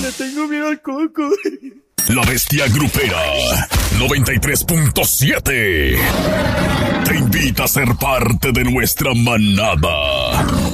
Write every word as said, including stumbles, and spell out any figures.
Le tengo miedo al coco. La Bestia Grupera noventa y tres punto siete te invita a ser parte de nuestra manada.